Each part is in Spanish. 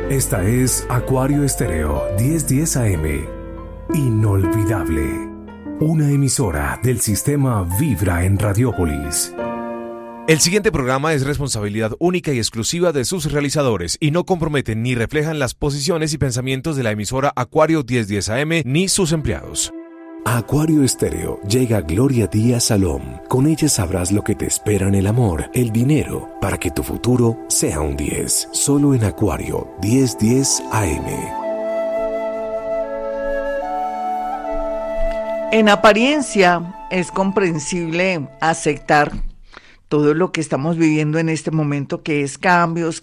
Esta es Acuario Estéreo 1010 AM. Inolvidable. Una emisora del sistema Vibra en Radiópolis. El siguiente programa es responsabilidad única y exclusiva de sus realizadores y no comprometen ni reflejan las posiciones y pensamientos de la emisora Acuario 1010 AM ni sus empleados. A Acuario Estéreo llega Gloria Díaz Salom. Con ella sabrás lo que te espera en el amor, el dinero, para que tu futuro sea un 10. Solo en Acuario 1010 AM. En apariencia es comprensible aceptar todo lo que estamos viviendo en este momento, que es cambios,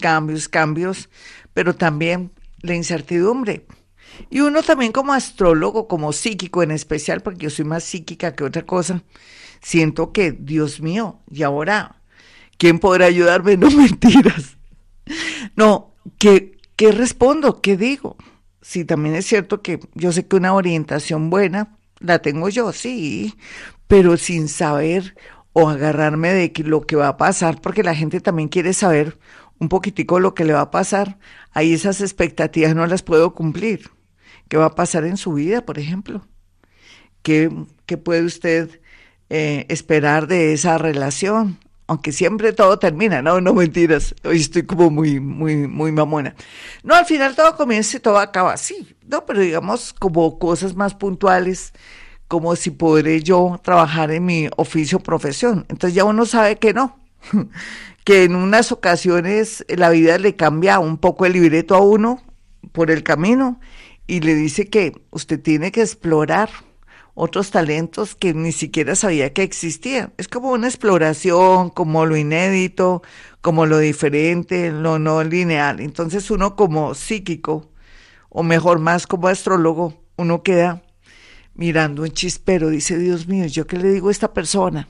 pero también la incertidumbre. Y uno también como astrólogo, como psíquico en especial, porque yo soy más psíquica que otra cosa, siento que, Dios mío, ¿y ahora quién podrá ayudarme? No, mentiras. No, ¿qué respondo? ¿Qué digo? Sí, también es cierto que yo sé que una orientación buena la tengo yo, sí, pero sin saber o agarrarme de lo que va a pasar, porque la gente también quiere saber un poquitico lo que le va a pasar. Ahí esas expectativas no las puedo cumplir. ¿Qué va a pasar en su vida, por ejemplo? ¿Qué puede usted esperar de esa relación? Aunque siempre todo termina, no mentiras, hoy estoy como muy mamona. No, al final todo comienza y todo acaba así, no, pero digamos como cosas más puntuales, como si podré yo trabajar en mi oficio o profesión. Entonces ya uno sabe que no, que en unas ocasiones la vida le cambia un poco el libreto a uno por el camino y le dice que usted tiene que explorar otros talentos que ni siquiera sabía que existían. Es como una exploración, como lo inédito, como lo diferente, lo no lineal. Entonces uno como psíquico, o mejor más como astrólogo, uno queda mirando un chispero, dice, Dios mío, ¿yo qué le digo a esta persona?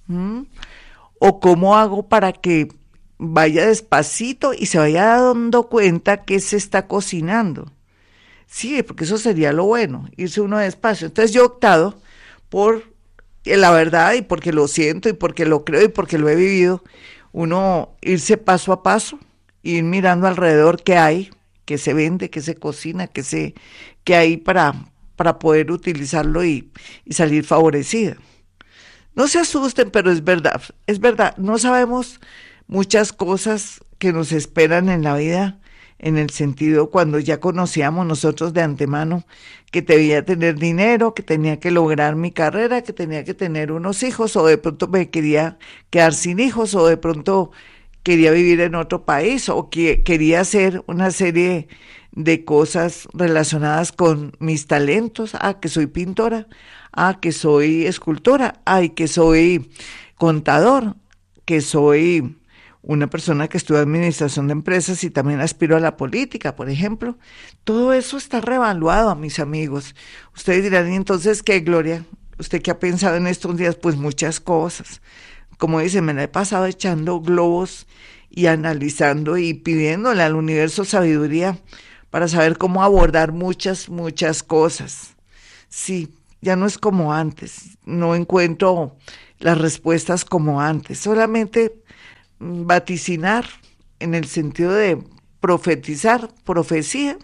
¿O cómo hago para que vaya despacito y se vaya dando cuenta que se está cocinando? Sí, porque eso sería lo bueno, irse uno despacio. Entonces yo he optado por la verdad y porque lo siento y porque lo creo y porque lo he vivido, uno irse paso a paso, ir mirando alrededor qué hay, qué se vende, qué se cocina, qué hay para poder utilizarlo y salir favorecida. No se asusten, pero es verdad, no sabemos muchas cosas que nos esperan en la vida, en el sentido cuando ya conocíamos nosotros de antemano que debía tener dinero, que tenía que lograr mi carrera, que tenía que tener unos hijos, o de pronto me quería quedar sin hijos, o de pronto quería vivir en otro país, o que quería hacer una serie de cosas relacionadas con mis talentos, que soy pintora, que soy escultora, que soy contador, que soy una persona que estudia administración de empresas y también aspiro a la política, por ejemplo. Todo eso está revaluado, mis amigos. Ustedes dirán, ¿y entonces qué, Gloria? ¿Usted qué ha pensado en estos días? Pues muchas cosas. Como dice, me la he pasado echando globos y analizando y pidiéndole al universo sabiduría para saber cómo abordar muchas cosas. Sí, ya no es como antes. No encuentro las respuestas como antes. Solamente vaticinar en el sentido de profetizar, profecía,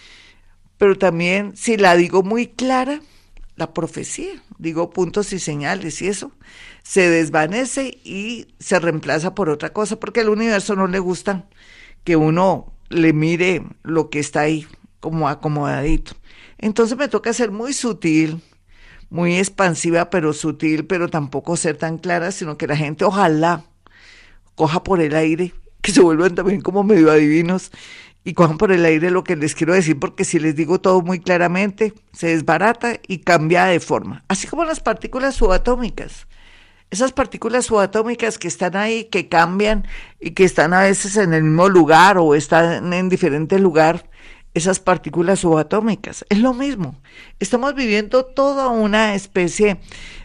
pero también si la digo muy clara, la profecía, digo puntos y señales y eso, se desvanece y se reemplaza por otra cosa, porque al universo no le gusta que uno le mire lo que está ahí como acomodadito. Entonces me toca ser muy sutil, muy expansiva, pero sutil, pero tampoco ser tan clara, sino que la gente ojalá coja por el aire, que se vuelvan también como medio adivinos y cojan por el aire lo que les quiero decir, porque si les digo todo muy claramente, se desbarata y cambia de forma. Así como las partículas subatómicas. Esas partículas subatómicas que están ahí, que cambian y que están a veces en el mismo lugar o están en diferente lugar, esas partículas subatómicas. Es lo mismo. Estamos viviendo toda una especie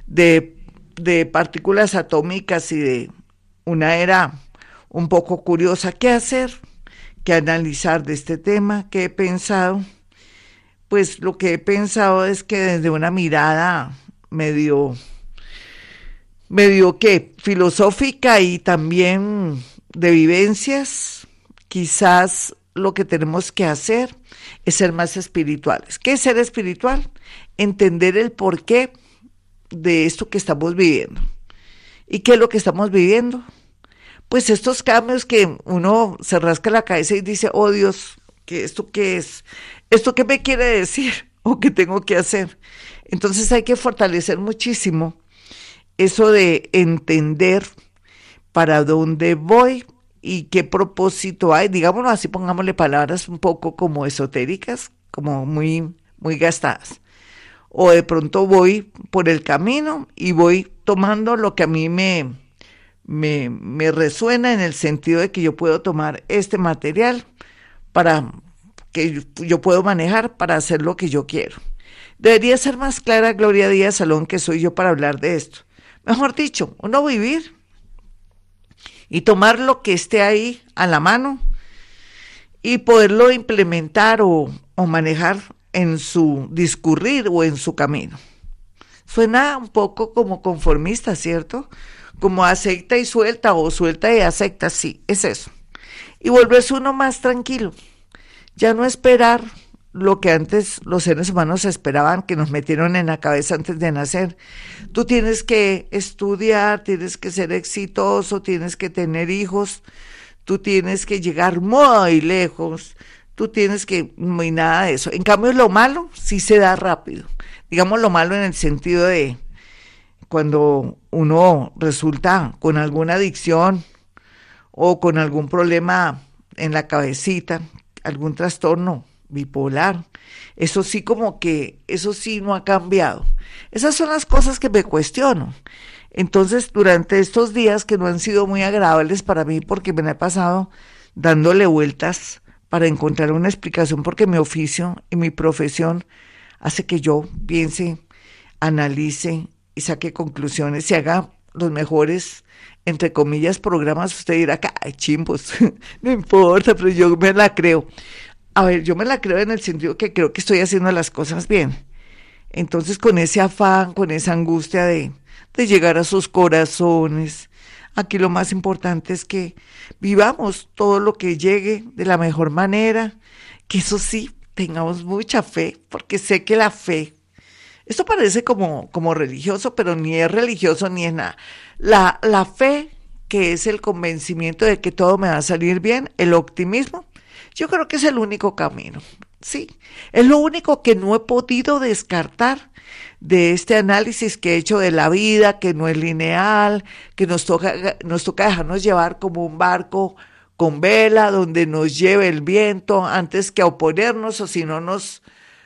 de partículas atómicas y de una era un poco curiosa. ¿Qué hacer? ¿Qué analizar de este tema? ¿Qué he pensado? Pues lo que he pensado es que desde una mirada medio que filosófica y también de vivencias, quizás lo que tenemos que hacer es ser más espirituales. ¿Qué es ser espiritual? Entender el porqué de esto que estamos viviendo. ¿Y qué es lo que estamos viviendo? Pues estos cambios que uno se rasca la cabeza y dice, oh Dios, ¿esto qué es? ¿Esto qué me quiere decir? ¿O qué tengo que hacer? Entonces hay que fortalecer muchísimo eso de entender para dónde voy y qué propósito hay. Digámoslo así, pongámosle palabras un poco como esotéricas, como muy, muy gastadas. O de pronto voy por el camino y voy tomando lo que a mí me resuena, en el sentido de que yo puedo tomar este material para que yo puedo manejar para hacer lo que yo quiero. Debería ser más clara Gloria Díaz Salón que soy yo para hablar de esto. Mejor dicho, uno vivir y tomar lo que esté ahí a la mano y poderlo implementar o manejar en su discurrir o en su camino. Suena un poco como conformista, ¿cierto? Como acepta y suelta, o suelta y acepta, sí, es eso. Y volverse uno más tranquilo, ya no esperar lo que antes los seres humanos esperaban, que nos metieron en la cabeza antes de nacer. Tú tienes que estudiar, tienes que ser exitoso, tienes que tener hijos, tú tienes que llegar muy lejos, tú tienes que, y nada de eso. En cambio, lo malo sí se da rápido. Digamos lo malo en el sentido de cuando uno resulta con alguna adicción o con algún problema en la cabecita, algún trastorno bipolar, eso sí no ha cambiado. Esas son las cosas que me cuestiono. Entonces, durante estos días que no han sido muy agradables para mí, porque me la he pasado dándole vueltas para encontrar una explicación, porque mi oficio y mi profesión hace que yo piense, analice y saque conclusiones y haga los mejores, entre comillas, programas. Usted dirá, ¡ay, chimbos! No importa, pero yo me la creo. A ver, yo me la creo en el sentido que creo que estoy haciendo las cosas bien. Entonces, con ese afán, con esa angustia de llegar a sus corazones, aquí lo más importante es que vivamos todo lo que llegue de la mejor manera, que eso sí, tengamos mucha fe, porque sé que la fe, esto parece como religioso, pero ni es religioso ni es nada. La fe, que es el convencimiento de que todo me va a salir bien, el optimismo, yo creo que es el único camino, sí, es lo único que no he podido descartar de este análisis que he hecho de la vida, que no es lineal, que nos toca dejarnos llevar como un barco con vela, donde nos lleve el viento antes que oponernos, o si no nos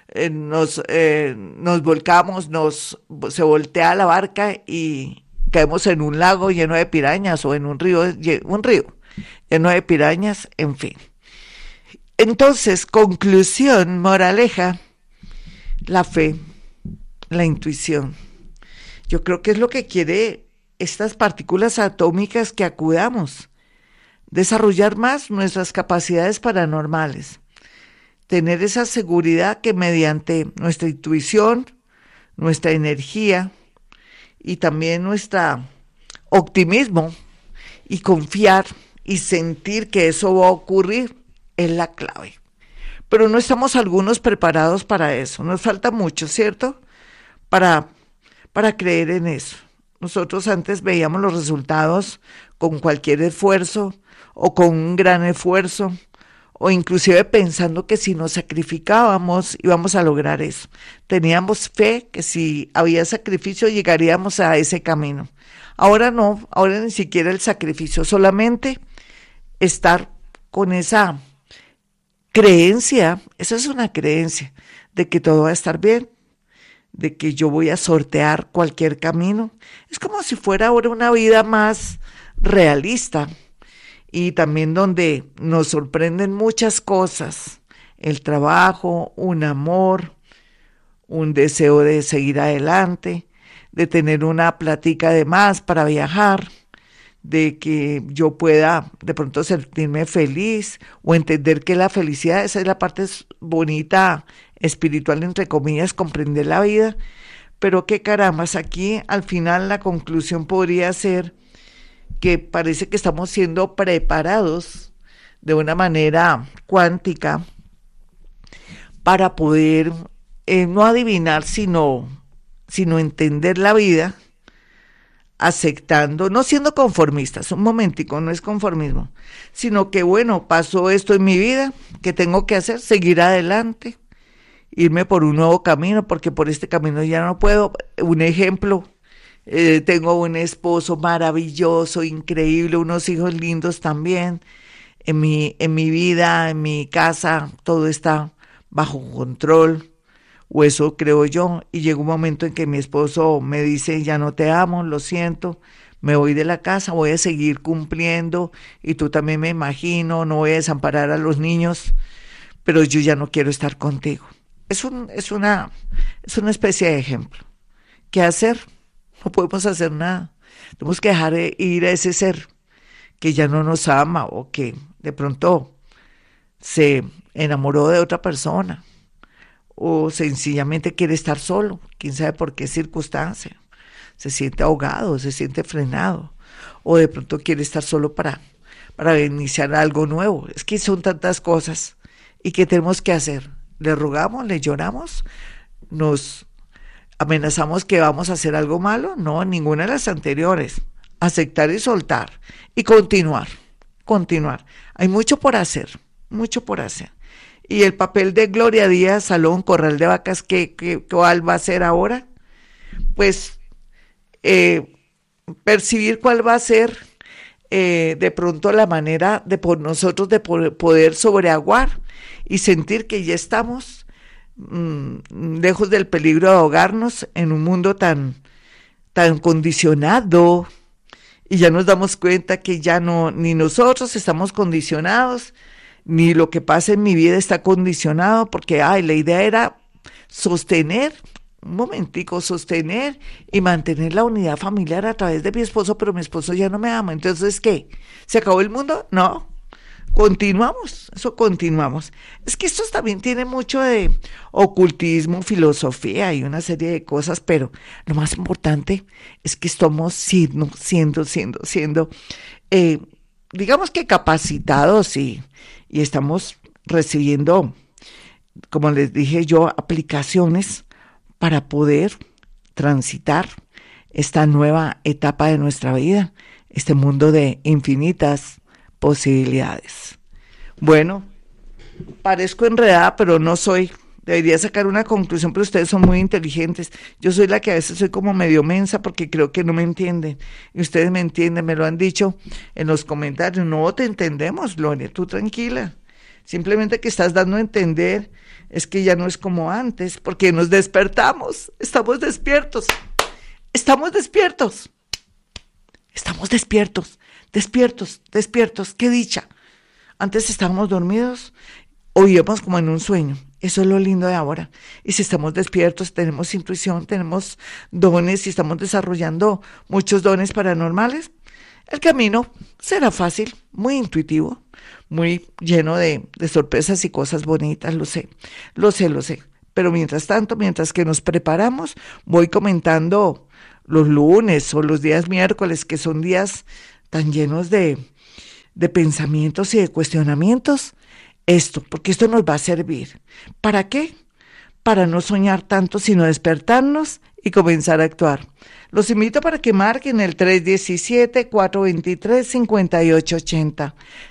volcamos, se voltea la barca y caemos en un lago lleno de pirañas, o en un río lleno de pirañas, en fin. Entonces, conclusión, moraleja, la fe, la intuición. Yo creo que es lo que quiere estas partículas atómicas, que acudamos, desarrollar más nuestras capacidades paranormales, tener esa seguridad que mediante nuestra intuición, nuestra energía y también nuestro optimismo y confiar y sentir que eso va a ocurrir es la clave. Pero no estamos algunos preparados para eso, nos falta mucho, ¿cierto? Para creer en eso. Nosotros antes veíamos los resultados con cualquier esfuerzo o con un gran esfuerzo, o inclusive pensando que si nos sacrificábamos íbamos a lograr eso. Teníamos fe que si había sacrificio llegaríamos a ese camino. Ahora no, ahora ni siquiera el sacrificio, solamente estar con esa creencia, esa es una creencia, de que todo va a estar bien, de que yo voy a sortear cualquier camino. Es como si fuera ahora una vida más realista, y también donde nos sorprenden muchas cosas, el trabajo, un amor, un deseo de seguir adelante, de tener una plática de más para viajar, de que yo pueda de pronto sentirme feliz o entender que la felicidad, esa es la parte bonita, espiritual, entre comillas, comprender la vida, pero qué carambas, aquí al final la conclusión podría ser que parece que estamos siendo preparados de una manera cuántica para poder no adivinar, sino entender la vida, aceptando, no siendo conformistas, un momentico, no es conformismo, sino que bueno, pasó esto en mi vida, ¿qué tengo que hacer? Seguir adelante, irme por un nuevo camino, porque por este camino ya no puedo. Un ejemplo, tengo un esposo maravilloso, increíble, unos hijos lindos también, en mi vida, en mi casa, todo está bajo control, o eso creo yo, y llega un momento en que mi esposo me dice, ya no te amo, lo siento, me voy de la casa, voy a seguir cumpliendo, y tú también me imagino, no voy a desamparar a los niños, pero yo ya no quiero estar contigo. Es una especie de ejemplo. ¿Qué hacer? No podemos hacer nada. Tenemos que dejar ir a ese ser que ya no nos ama o que de pronto se enamoró de otra persona o sencillamente quiere estar solo, quién sabe por qué circunstancia, se siente ahogado, se siente frenado, o de pronto quiere estar solo para iniciar algo nuevo. Es que son tantas cosas. ¿Y qué tenemos que hacer? ¿Le rogamos, le lloramos, nos amenazamos que vamos a hacer algo malo? No, ninguna de las anteriores. Aceptar y soltar y continuar. Hay mucho por hacer. Y el papel de Gloria Díaz Salón, Corral de Vacas, ¿cuál va a ser ahora? Pues percibir cuál va a ser de pronto la manera de por nosotros de poder sobreaguar y sentir que ya estamos lejos del peligro de ahogarnos en un mundo tan condicionado, y ya nos damos cuenta que ya no, ni nosotros estamos condicionados, ni lo que pasa en mi vida está condicionado, porque la idea era sostener y mantener la unidad familiar a través de mi esposo, pero mi esposo ya no me ama. Entonces, ¿qué? ¿Se acabó el mundo? No. Continuamos. Es que esto también tiene mucho de ocultismo, filosofía y una serie de cosas, pero lo más importante es que estamos siendo, digamos que capacitados y estamos recibiendo, como les dije yo, aplicaciones para poder transitar esta nueva etapa de nuestra vida, este mundo de infinitas posibilidades. Bueno, parezco enredada, pero no soy. Debería sacar una conclusión, pero ustedes son muy inteligentes. Yo soy la que a veces soy como medio mensa porque creo que no me entienden. Y ustedes me entienden, me lo han dicho en los comentarios. No te entendemos, Gloria, tú tranquila. Simplemente que estás dando a entender es que ya no es como antes, porque nos despertamos, estamos despiertos, qué dicha. Antes estábamos dormidos, oíamos como en un sueño. Eso es lo lindo de ahora. Y si estamos despiertos, tenemos intuición, tenemos dones y estamos desarrollando muchos dones paranormales, el camino será fácil, muy intuitivo, muy lleno de sorpresas y cosas bonitas, lo sé. Pero mientras tanto, mientras que nos preparamos, voy comentando los lunes o los días miércoles, que son días tan llenos de pensamientos y de cuestionamientos, porque esto nos va a servir. ¿Para qué? Para no soñar tanto, sino despertarnos y comenzar a actuar. Los invito para que marquen el 317-423-5880.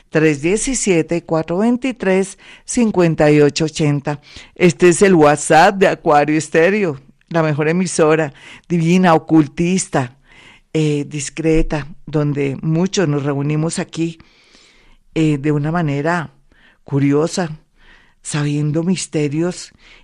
317-423-5880. Este es el WhatsApp de Acuario Estéreo, la mejor emisora, divina, ocultista, discreta, donde muchos nos reunimos aquí de una manera curiosa, sabiendo misterios